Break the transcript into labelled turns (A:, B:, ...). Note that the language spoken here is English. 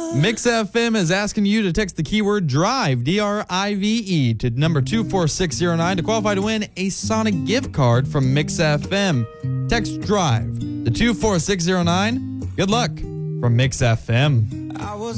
A: Mix FM is asking you to text the keyword DRIVE, D-R-I-V-E, to number 24609 to qualify to win a Sonic gift card from Mix FM. Text DRIVE to 24609. Good luck from Mix FM.